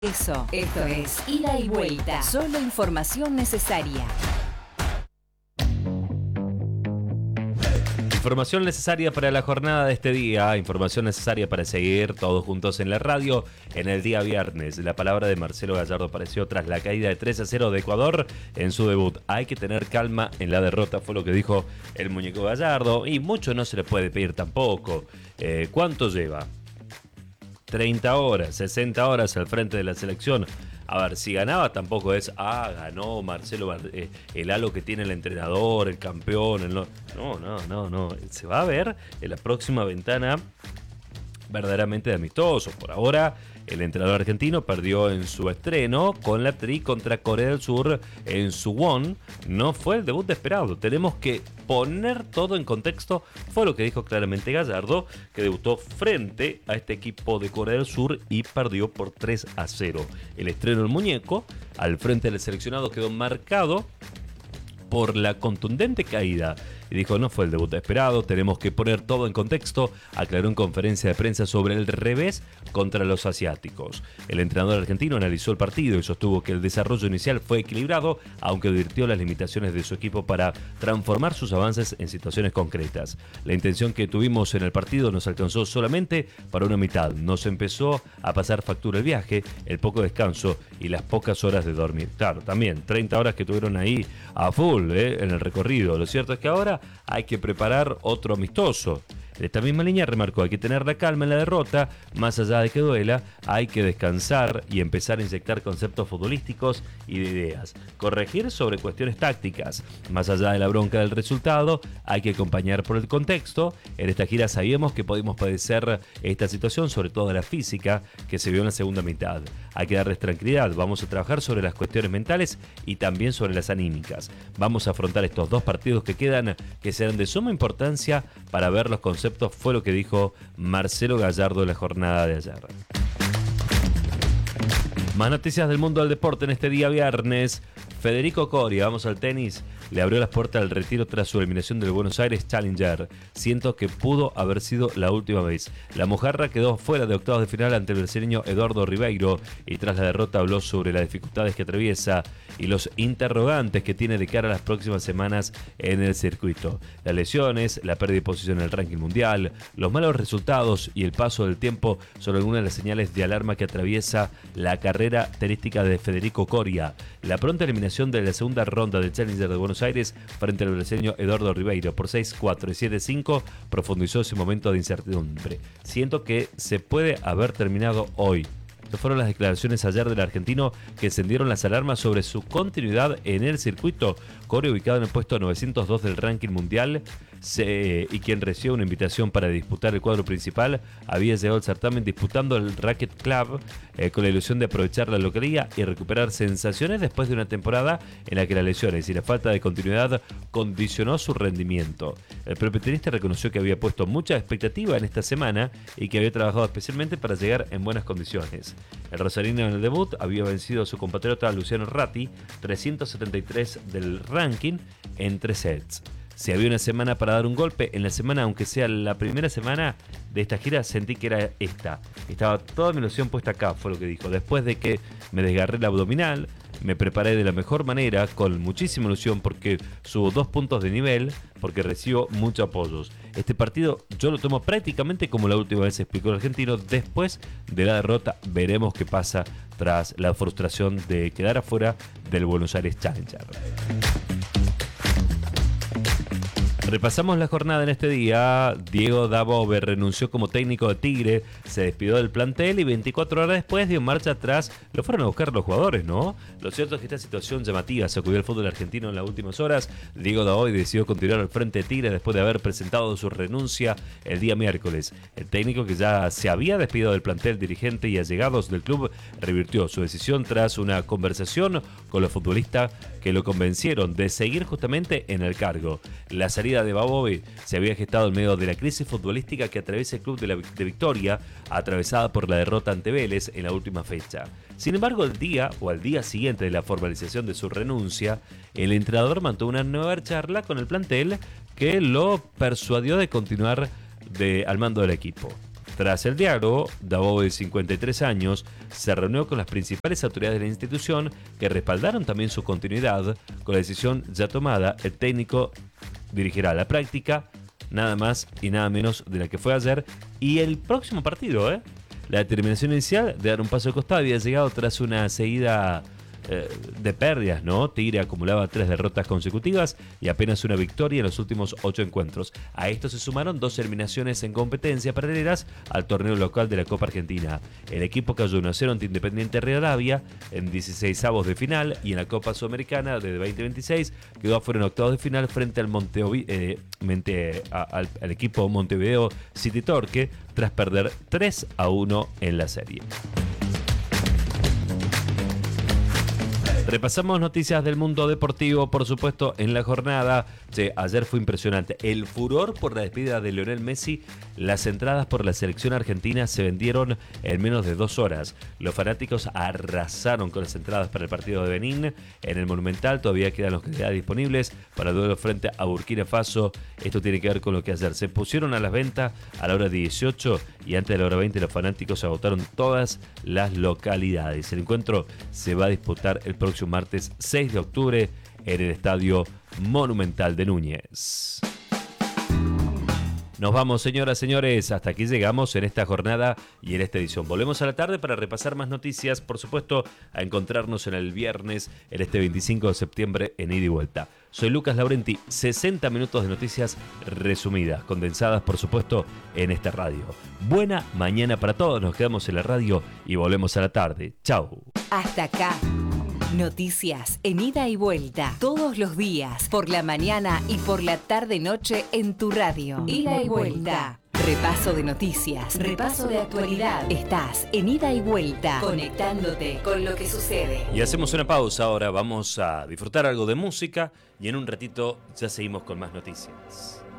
Esto es Ida y Vuelta. Solo información necesaria. Información necesaria para la jornada de este día, información necesaria para seguir todos juntos en la radio en el día viernes. La palabra de Marcelo Gallardo apareció tras la caída de 3-0 de Ecuador en su debut. Hay que tener calma en la derrota, fue lo que dijo el muñeco Gallardo, y mucho no se le puede pedir tampoco. ¿Cuánto lleva? 30 horas, 60 horas al frente de la selección. A ver, si ganaba tampoco es, ganó Marcelo, el halo que tiene el entrenador, el campeón, no. Se va a ver en la próxima ventana verdaderamente de amistoso. Por ahora, el entrenador argentino perdió en su estreno con la Tri contra Corea del Sur en Suwon. No fue el debut esperado. Tenemos que poner todo en contexto. Fue lo que dijo claramente Gallardo, que debutó frente a este equipo de Corea del Sur y perdió por 3-0. El estreno del muñeco al frente del seleccionado quedó marcado por la contundente caída. Y dijo, no fue el debut esperado, tenemos que poner todo en contexto. Aclaró en conferencia de prensa sobre el revés contra los asiáticos. El entrenador argentino analizó el partido y sostuvo que el desarrollo inicial fue equilibrado, aunque advirtió las limitaciones de su equipo para transformar sus avances en situaciones concretas. La intención que tuvimos en el partido nos alcanzó solamente para una mitad. Nos empezó a pasar factura el viaje, el poco descanso y las pocas horas de dormir. Claro, también 30 horas que tuvieron ahí a full en el recorrido. Lo cierto es que ahora hay que preparar otro amistoso. De esta misma línea remarcó, hay que tener la calma en la derrota, más allá de que duela, hay que descansar y empezar a inyectar conceptos futbolísticos y de ideas. Corregir sobre cuestiones tácticas, más allá de la bronca del resultado, hay que acompañar por el contexto. En esta gira sabíamos que podíamos padecer esta situación, sobre todo la física, que se vio en la segunda mitad. Hay que darles tranquilidad, vamos a trabajar sobre las cuestiones mentales y también sobre las anímicas. Vamos a afrontar estos dos partidos que quedan, que serán de suma importancia para ver los conceptos. Fue lo que dijo Marcelo Gallardo en la jornada de ayer. Más noticias del mundo del deporte en este día viernes. Federico Coria, vamos al tenis, le abrió las puertas al retiro tras su eliminación del Buenos Aires Challenger. Siento que pudo haber sido la última vez. La mojarra quedó fuera de octavos de final ante el brasileño Eduardo Ribeiro y tras la derrota habló sobre las dificultades que atraviesa y los interrogantes que tiene de cara a las próximas semanas en el circuito. Las lesiones, la pérdida de posición en el ranking mundial, los malos resultados y el paso del tiempo son algunas de las señales de alarma que atraviesa la carrera tenística de Federico Coria. La pronta eliminación de la segunda ronda del Challenger de Buenos Aires frente al brasileño Eduardo Ribeiro por 6-4 y 7-5 profundizó ese momento de incertidumbre. Siento que se puede haber terminado hoy. Estas fueron las declaraciones ayer del argentino que encendieron las alarmas sobre su continuidad en el circuito. Coria, ubicado en el puesto 902 del ranking mundial y quien recibió una invitación para disputar el cuadro principal, había llegado al certamen disputando el Racket Club con la ilusión de aprovechar la localía y recuperar sensaciones después de una temporada en la que las lesiones y la falta de continuidad condicionó su rendimiento. El propio tenista reconoció que había puesto mucha expectativa en esta semana y que había trabajado especialmente para llegar en buenas condiciones. El rosarino en el debut había vencido a su compatriota Luciano Ratti, 373 del ranking, en 3 sets. Si había una semana para dar un golpe, en la semana, aunque sea la primera semana de esta gira, sentí que era esta. Estaba toda mi ilusión puesta acá, fue lo que dijo. Después de que me desgarré la abdominal, me preparé de la mejor manera, con muchísima ilusión, porque subo 2 puntos de nivel, porque recibo muchos apoyos. Este partido yo lo tomo prácticamente como la última vez, explicó el argentino. Después de la derrota, veremos qué pasa tras la frustración de quedar afuera del Buenos Aires Challenger. Repasamos la jornada en este día. Diego Dabove renunció como técnico de Tigre, se despidió del plantel y 24 horas después dio marcha atrás. Lo fueron a buscar los jugadores, ¿no? Lo cierto es que esta situación llamativa sacudió el fútbol argentino en las últimas horas. Diego Dabove decidió continuar al frente de Tigre después de haber presentado su renuncia el día miércoles. El técnico, que ya se había despedido del plantel, dirigente y allegados del club, revirtió su decisión tras una conversación con los futbolistas que lo convencieron de seguir justamente en el cargo. La salida de Dabove se había gestado en medio de la crisis futbolística que atraviesa el club de Victoria, atravesada por la derrota ante Vélez en la última fecha. Sin embargo, al día siguiente de la formalización de su renuncia, el entrenador mantuvo una nueva charla con el plantel que lo persuadió de continuar al mando del equipo. Tras el diálogo, Dabov, de 53 años, se reunió con las principales autoridades de la institución que respaldaron también su continuidad. Con la decisión ya tomada, el técnico dirigirá la práctica, nada más y nada menos de la que fue ayer, y el próximo partido. La determinación inicial de dar un paso de costado había llegado tras una seguida de pérdidas, ¿no? Tigre acumulaba 3 derrotas consecutivas y apenas una victoria en los últimos 8 encuentros. A esto se sumaron 2 eliminaciones en competencia paralelas al torneo local de la Copa Argentina. El equipo cayó 1-0 ante Independiente Rivadavia en 16avos de final, y en la Copa Sudamericana de 2026 quedó afuera en octavos de final frente al al equipo Montevideo City Torque tras perder 3-1 en la serie. Repasamos noticias del mundo deportivo, por supuesto, en la jornada. Ayer fue impresionante. El furor por la despedida de Lionel Messi. Las entradas por la selección argentina se vendieron en menos de 2 horas. Los fanáticos arrasaron con las entradas para el partido de Benín. En el Monumental todavía quedan los que quedan disponibles para el duelo frente a Burkina Faso. Esto tiene que ver con lo que ayer se pusieron a la venta a la hora 18 y antes de la hora 20 los fanáticos agotaron todas las localidades. El encuentro se va a disputar el próximo martes 6 de octubre en el Estadio Monumental de Núñez. Nos vamos, señoras, señores. Hasta aquí llegamos en esta jornada y en esta edición. Volvemos a la tarde para repasar más noticias. Por supuesto, a encontrarnos en el viernes, en este 25 de septiembre, en Ida y Vuelta. Soy Lucas Laurenti. 60 minutos de noticias resumidas, condensadas, por supuesto, en esta radio. Buena mañana para todos. Nos quedamos en la radio y volvemos a la tarde. Chau. Hasta acá. Noticias en Ida y Vuelta, todos los días, por la mañana y por la tarde-noche en tu radio. Ida y Vuelta. Repaso de noticias, repaso de actualidad. Estás en Ida y Vuelta, conectándote con lo que sucede. Y hacemos una pausa ahora, vamos a disfrutar algo de música y en un ratito ya seguimos con más noticias.